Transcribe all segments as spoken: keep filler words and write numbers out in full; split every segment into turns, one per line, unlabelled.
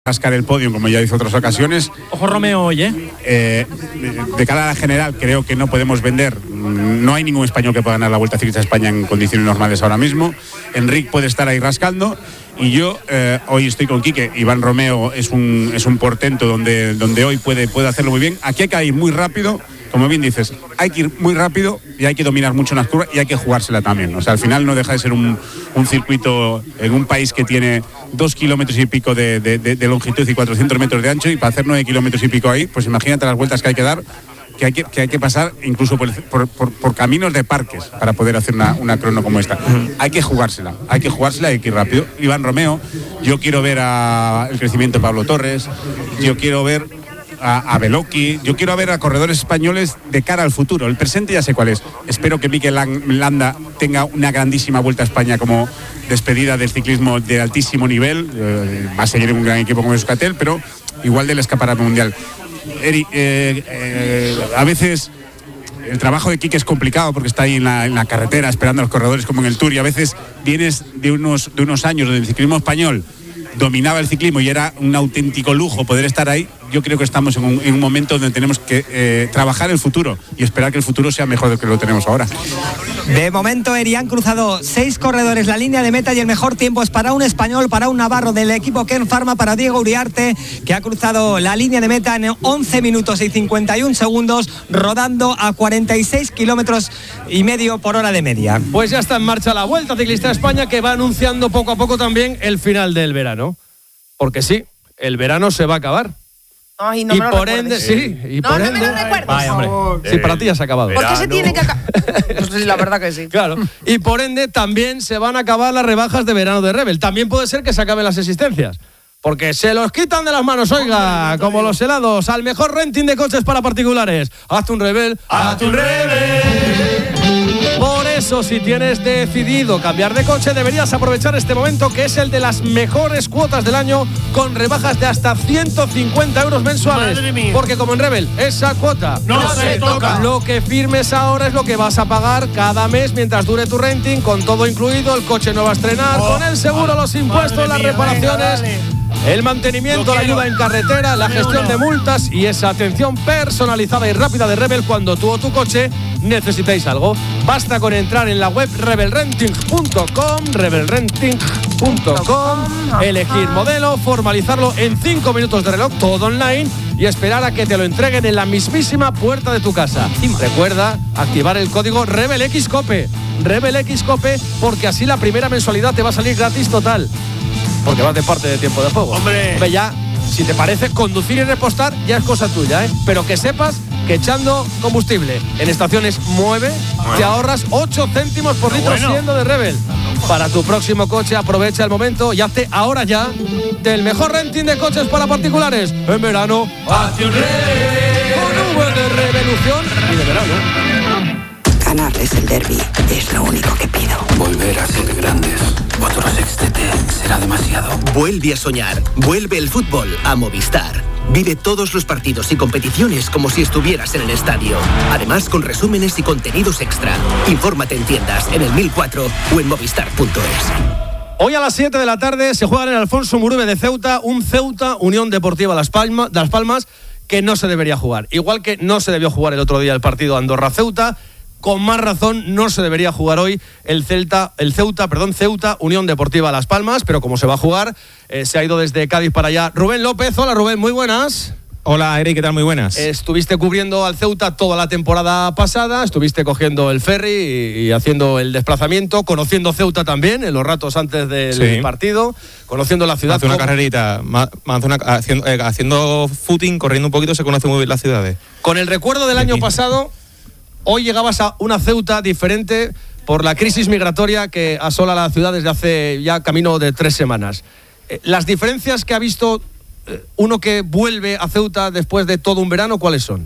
rascar el podio, como ya hizo otras ocasiones.
Ojo Romeo hoy, ¿eh?
eh de cara a la general, creo que no podemos vender. No hay ningún español que pueda ganar la Vuelta Ciclista a España en condiciones normales ahora mismo. Enric puede estar ahí rascando. Y yo eh, hoy estoy con Quique. Iván Romeo es un, es un portento donde, donde hoy puede, puede hacerlo muy bien. Aquí hay que ir muy rápido, como bien dices, hay que ir muy rápido y hay que dominar mucho en las curvas y hay que jugársela también. O sea, al final no deja de ser un, un circuito en un país que tiene dos kilómetros y pico de, de, de, de longitud y cuatrocientos metros de ancho, y para hacer nueve kilómetros y pico ahí, pues imagínate las vueltas que hay que dar, que hay que, que, hay que pasar incluso por, por, por, por caminos de parques para poder hacer una, una crono como esta. Hay que jugársela, hay que jugársela y hay que ir rápido. Iván Romeo, yo quiero ver a el crecimiento de Pablo Torres, yo quiero ver a, a Beloki, yo quiero ver a corredores españoles de cara al futuro. El presente ya sé cuál es. Espero que Mikel Landa tenga una grandísima Vuelta a España como despedida del ciclismo de altísimo nivel. Eh, va a seguir un gran equipo como Euskaltel, pero igual del escaparate mundial. Eri, eh, eh, a veces el trabajo de Quique es complicado porque está ahí en la, en la carretera esperando a los corredores como en el Tour, y a veces vienes de unos, de unos años donde el ciclismo español dominaba el ciclismo y era un auténtico lujo poder estar ahí. Yo creo que estamos en un, en un momento donde tenemos que eh, trabajar el futuro y esperar que el futuro sea mejor de lo que lo tenemos ahora.
De momento, Eri, han cruzado seis corredores la línea de meta y el mejor tiempo es para un español, para un navarro del equipo Ken Pharma, para Diego Uriarte, que ha cruzado la línea de meta en once minutos y cincuenta y un segundos, rodando a cuarenta y seis kilómetros y medio por hora de media.
Pues ya está en marcha la Vuelta Ciclista a España, que va anunciando poco a poco también el final del verano. Porque sí, el verano se va a acabar.
Ay, no
y
me lo
por
recuerdes.
ende, sí. Y
no,
por
no
ende,
me lo recuerdes.
Vaya, hombre. Sí, para ti ya se ha acabado.
¿Por qué se tiene que acabar? Pues sí, la verdad que sí.
Claro. Y por ende también se van a acabar las rebajas de verano de Rebel. También puede ser que se acaben las existencias. Porque se los quitan de las manos, oiga, como los helados, al mejor renting de coches para particulares. Hazte un Rebel, hazte un Rebel. Por eso, si tienes decidido cambiar de coche, deberías aprovechar este momento, que es el de las mejores cuotas del año, con rebajas de hasta ciento cincuenta euros mensuales. Porque como en Rebel, esa cuota
no, no se toca.
Lo que firmes ahora es lo que vas a pagar cada mes mientras dure tu renting, con todo incluido, el coche no va a estrenar, oh, con el seguro, los impuestos, las mía, reparaciones, venga, el mantenimiento, la ayuda en carretera, la gestión de multas y esa atención personalizada y rápida de Rebel cuando tú o tu coche necesitéis algo. Basta con entrar en la web rebel renting punto com, rebel renting punto com, elegir modelo, formalizarlo en cinco minutos de reloj, todo online, y esperar a que te lo entreguen en la mismísima puerta de tu casa. Recuerda activar el código RebelXCope, RebelXCope, porque así la primera mensualidad te va a salir gratis total. Porque vas de parte de tiempo de juego.
Hombre.
Hombre, ya, si te parece, conducir y repostar ya es cosa tuya, ¿eh? Pero que sepas que echando combustible en estaciones Mueve, bueno, te ahorras ocho céntimos por litro, bueno, siendo de Rebel. Para tu próximo coche, aprovecha el momento y hazte ahora ya del mejor renting de coches para particulares. En verano, hazte un Rebel con V de revolución y de verano.
Ganarles el derbi es lo único que pido.
Volver a ser grandes. Otro sextete será demasiado.
Vuelve a soñar. Vuelve el fútbol a Movistar. Vive todos los partidos y competiciones como si estuvieras en el estadio. Además, con resúmenes y contenidos extra. Infórmate en tiendas, en el mil cuatro o en movistar punto es.
Hoy a las siete de la tarde se juega en el Alfonso Muruve de Ceuta, un Ceuta Unión Deportiva Las Palmas, Las Palmas, que no se debería jugar. Igual que no se debió jugar el otro día el partido Andorra-Ceuta, con más razón no se debería jugar hoy el Celta, el Ceuta, perdón, Ceuta Unión Deportiva Las Palmas, pero como se va a jugar, eh, se ha ido desde Cádiz para allá Rubén López. Hola Rubén, muy buenas.
Hola Eric, ¿qué tal? Muy buenas.
Estuviste cubriendo al Ceuta toda la temporada pasada, estuviste cogiendo el ferry y, y haciendo el desplazamiento, conociendo Ceuta también en los ratos antes del sí. partido, conociendo la ciudad.
Hace una carrerita, hace una, haciendo, eh, haciendo footing, corriendo un poquito, se conoce muy bien las ciudades.
Con el recuerdo del año pasado, hoy llegabas a una Ceuta diferente por la crisis migratoria que asola la ciudad desde hace ya camino de tres semanas. Las diferencias que ha visto uno que vuelve a Ceuta después de todo un verano, ¿cuáles son?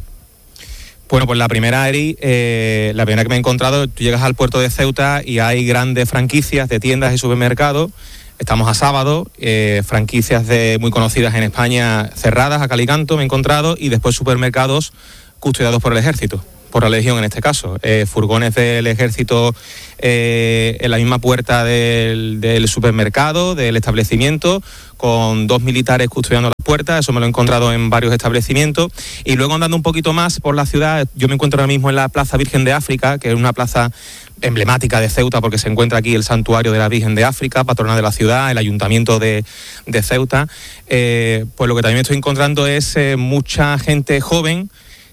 Bueno, pues la primera, Eri, eh, la primera que me he encontrado, tú llegas al puerto de Ceuta y hay grandes franquicias de tiendas y supermercados. Estamos a sábado, eh, franquicias de muy conocidas en España cerradas, a cal y canto me he encontrado, y después supermercados custodiados por el ejército. por la Legión en este caso. Eh, furgones del ejército eh, en la misma puerta del, del supermercado, del establecimiento, con dos militares custodiando las puertas. Eso me lo he encontrado en varios establecimientos. Y luego andando un poquito más por la ciudad, yo me encuentro ahora mismo en la Plaza Virgen de África, que es una plaza emblemática de Ceuta porque se encuentra aquí el santuario de la Virgen de África, patrona de la ciudad, el ayuntamiento de, de Ceuta. Eh, pues lo que también me estoy encontrando es eh, mucha gente joven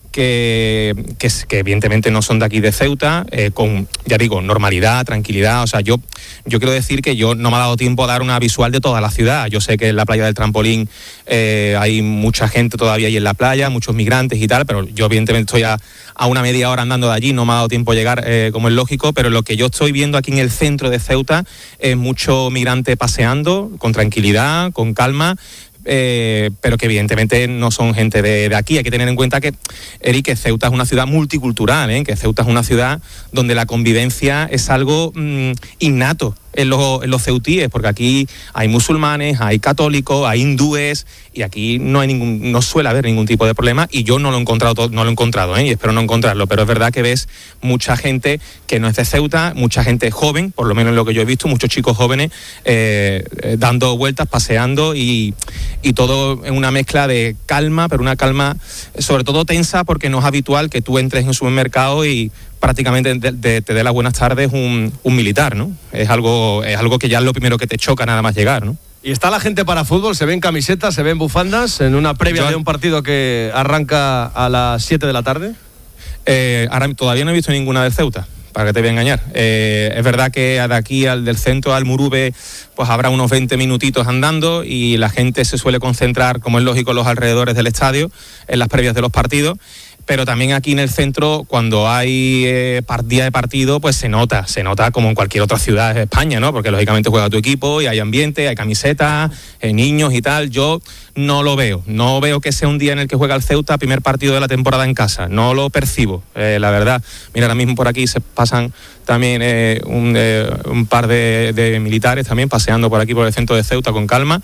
Que, que, que evidentemente no son de aquí de Ceuta, eh, con, ya digo, normalidad, tranquilidad. O sea, yo, yo quiero decir que yo no me ha dado tiempo a dar una visual de toda la ciudad. Yo sé que en la playa del Trampolín eh, hay mucha gente todavía ahí en la playa, muchos migrantes y tal, pero yo evidentemente estoy a, a una media hora andando de allí, no me ha dado tiempo a llegar, eh, como es lógico, pero lo que yo estoy viendo aquí en el centro de Ceuta es mucho migrante paseando, con tranquilidad, con calma, Eh, pero que evidentemente no son gente de, de aquí. Hay que tener en cuenta que, Eric, que Ceuta es una ciudad multicultural, ¿eh? que Ceuta es una ciudad donde la convivencia es algo mmm, innato en los, en los ceutíes, porque aquí hay musulmanes, hay católicos, hay hindúes, y aquí no hay ningún, no suele haber ningún tipo de problema, y yo no lo he encontrado, no lo he encontrado, ¿eh? y espero no encontrarlo, pero es verdad que ves mucha gente que no es de Ceuta, mucha gente joven, por lo menos en lo que yo he visto, muchos chicos jóvenes eh, eh, dando vueltas, paseando, y, y todo en una mezcla de calma, pero una calma sobre todo tensa, porque no es habitual que tú entres en un supermercado y prácticamente de, de, te dé las buenas tardes un, un militar, ¿no? Es algo, es algo que ya es lo primero que te choca nada más llegar, ¿no?
¿Y está la gente para fútbol? ¿Se ven camisetas, se ven bufandas en una previa Yo... de un partido que arranca a las siete de la tarde?
Eh, ahora todavía no he visto ninguna del Ceuta, para que te voy a engañar. Eh, es verdad que de aquí al del centro al Murube pues habrá unos veinte minutitos andando, y la gente se suele concentrar, como es lógico, en los alrededores del estadio, en las previas de los partidos. Pero también aquí en el centro, cuando hay eh, día de partido, pues se nota, se nota como en cualquier otra ciudad de España, ¿no? Porque lógicamente juega tu equipo y hay ambiente, hay camisetas, eh, niños y tal. Yo no lo veo, no veo que sea un día en el que juega el Ceuta, primer partido de la temporada en casa, no lo percibo, eh, la verdad. Mira, ahora mismo por aquí se pasan también eh, un, eh, un par de, de militares también paseando por aquí por el centro de Ceuta con calma,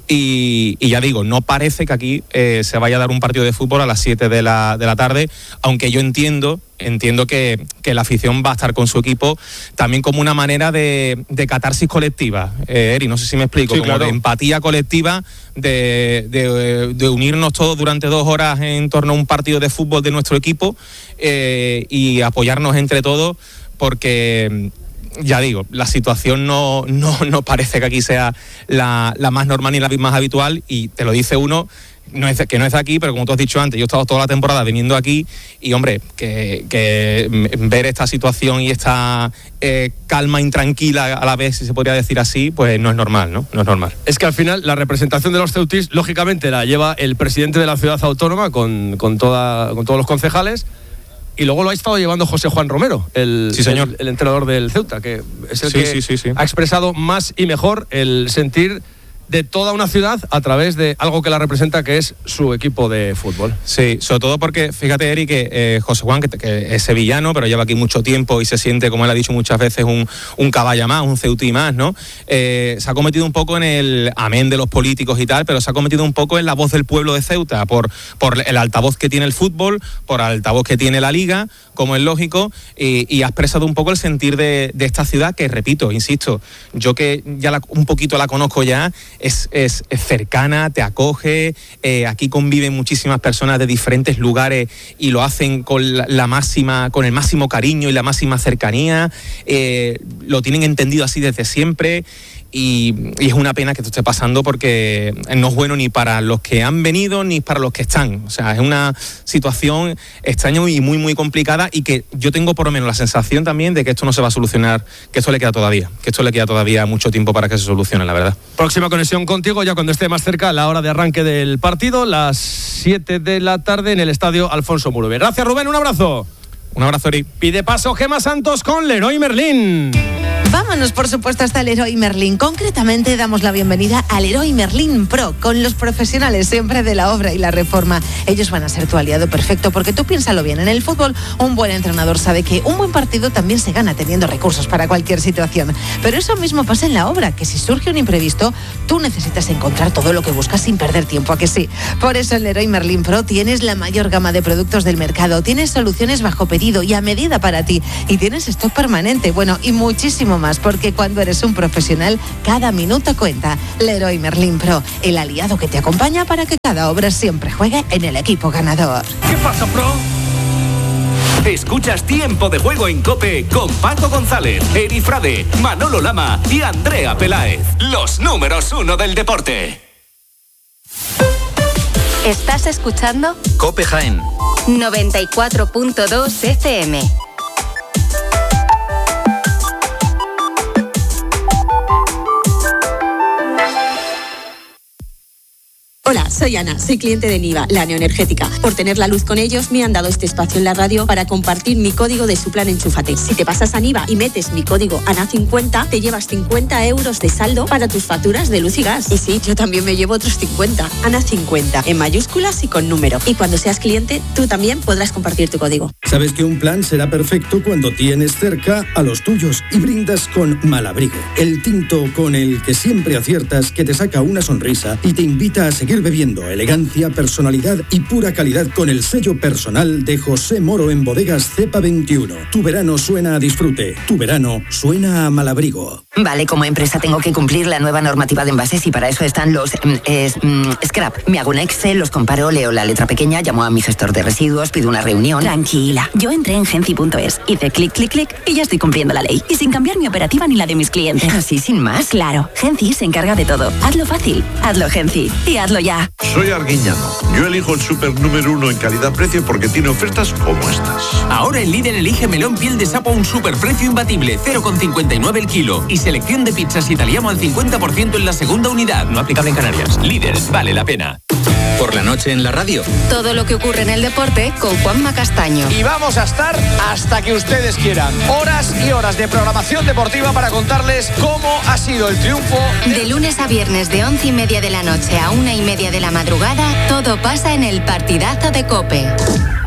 y, y ya digo, no parece que aquí eh, se vaya a dar un partido de fútbol a las siete de la, de la tarde, aunque yo entiendo entiendo que, que la afición va a estar con su equipo también como una manera de, de catarsis colectiva, eh, Eri, no sé si me explico, sí, como claro. de empatía colectiva, de, de, de unirnos todos durante dos horas en torno a un partido de fútbol de nuestro equipo, eh, y apoyarnos entre todos, porque ya digo, la situación no, no, no parece que aquí sea la, la más normal ni la más habitual, y te lo dice uno no es, que no es de aquí, pero como tú has dicho antes, yo he estado toda la temporada viniendo aquí, y hombre, que, que ver esta situación y esta eh, calma intranquila a la vez, si se podría decir así, pues no es normal, ¿no? No es normal.
Es que al final la representación de los ceutís, lógicamente, la lleva el presidente de la ciudad autónoma con, con, toda, con todos los concejales, y luego lo ha estado llevando José Juan Romero, el,
sí, señor.
el, el entrenador del Ceuta, que es el
sí,
que
sí, sí, sí.
ha expresado más y mejor el sentir de toda una ciudad a través de algo que la representa, que es su equipo de fútbol.
Sí, sobre todo porque, fíjate, Eric, que eh, José Juan, que, que es sevillano, pero lleva aquí mucho tiempo y se siente, como él ha dicho muchas veces, un, un caballa más, un ceutí más, ¿no? Eh, se ha cometido un poco en el, amén de los políticos y tal, pero se ha cometido un poco en la voz del pueblo de Ceuta, por, por el altavoz que tiene el fútbol, por el altavoz que tiene la liga, como es lógico, y, y ha expresado un poco el sentir de, de esta ciudad, que repito, insisto, yo que ya la, un poquito la conozco ya, Es, es, es cercana, te acoge, eh, aquí conviven muchísimas personas de diferentes lugares y lo hacen con la, la máxima, con el máximo cariño y la máxima cercanía, eh, lo tienen entendido así desde siempre. Y, y es una pena que esto esté pasando, porque no es bueno ni para los que han venido ni para los que están. O sea, es una situación extraña y muy, muy complicada, y que yo tengo por lo menos la sensación también de que esto no se va a solucionar, que esto le queda todavía, que esto le queda todavía mucho tiempo para que se solucione, la verdad.
Próxima conexión contigo ya cuando esté más cerca la hora de arranque del partido, las siete de la tarde en el estadio Alfonso Murube. Gracias, Rubén, un abrazo.
Un abrazo, Eri.
Pide paso Gemma Santos con Leroy Merlin.
Vámonos, por supuesto, hasta el Leroy Merlin. Concretamente, damos la bienvenida al Leroy Merlin Pro, con los profesionales siempre de la obra y la reforma. Ellos van a ser tu aliado perfecto, porque tú piénsalo bien, en el fútbol un buen entrenador sabe que un buen partido también se gana teniendo recursos para cualquier situación. Pero eso mismo pasa en la obra, que si surge un imprevisto, tú necesitas encontrar todo lo que buscas sin perder tiempo, ¿a que sí? Por eso en Leroy Merlin Pro tienes la mayor gama de productos del mercado, tienes soluciones bajo pedido y a medida para ti, y tienes stock permanente, bueno, y muchísimo más, porque cuando eres un profesional, cada minuto cuenta. Leroy Merlin Pro, el aliado que te acompaña para que cada obra siempre juegue en el equipo ganador.
¿Qué pasa, Pro? Escuchas Tiempo de Juego en COPE con Paco González, Eri Frade, Manolo Lama y Andrea Peláez. Los números uno del deporte.
¿Estás escuchando?
COPE Jaén
noventa y cuatro punto dos F M.
Hola, soy Ana, soy cliente de Niva, la neoenergética. Por tener la luz con ellos me han dado este espacio en la radio para compartir mi código de su plan Enchúfate. Si te pasas a Niva y metes mi código A N A cincuenta, te llevas cincuenta euros de saldo para tus facturas de luz y gas. Y sí, yo también me llevo otros cincuenta. A N A cincuenta, en mayúsculas y con número. Y cuando seas cliente, tú también podrás compartir tu código.
Sabes que un plan será perfecto cuando tienes cerca a los tuyos y brindas con Malabrigo, el tinto con el que siempre aciertas, que te saca una sonrisa y te invita a seguir bebiendo. Elegancia, personalidad y pura calidad con el sello personal de José Moro en Bodegas Cepa veintiuno. Tu verano suena a disfrute. Tu verano suena a Malabrigo.
Vale, como empresa tengo que cumplir la nueva normativa de envases y para eso están los eh, eh, scrap. Me hago un Excel, los comparo, leo la letra pequeña, llamo a mi gestor de residuos, pido una reunión.
Tranquila, yo entré en Genci punto es, hice clic, clic, clic y ya estoy cumpliendo la ley. Y sin cambiar mi operativa ni la de mis clientes.
¿Así sin más?
Claro, Genci se encarga de todo. Hazlo fácil, hazlo Genci y hazlo ya.
Soy Arguiñano. Yo elijo el súper número uno en calidad-precio porque tiene ofertas como estas.
Ahora en Lidl elige melón piel de sapo a un superprecio imbatible, cero coma cincuenta y nueve el kilo. Y selección de pizzas italiano al cincuenta por ciento en la segunda unidad. No aplicable en Canarias. Lidl, vale la pena.
Por la noche en la radio.
Todo lo que ocurre en el deporte con Juanma Castaño.
Y vamos a estar hasta que ustedes quieran. Horas y horas de programación deportiva para contarles cómo ha sido el triunfo.
De lunes a viernes de once y media de la noche a una y media de la madrugada, todo pasa en el partidazo de COPE.